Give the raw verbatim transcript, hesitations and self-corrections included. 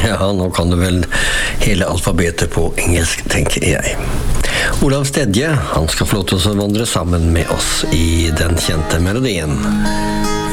Ja, nå kan du vel hele alfabetet på engelsk, tenker jeg. Olav Stedje, han skal få lov til å vandre sammen med oss i den kjente melodien.